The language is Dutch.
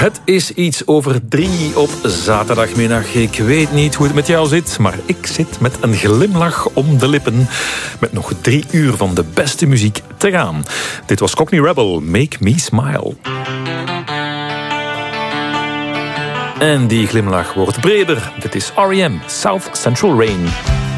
Het is iets over 3 op zaterdagmiddag. Ik weet niet hoe het met jou zit, maar ik zit met een glimlach om de lippen. Met nog 3 uur van de beste muziek te gaan. Dit was Cockney Rebel, Make Me Smile. En die glimlach wordt breder. Dit is R.E.M. South Central Rain.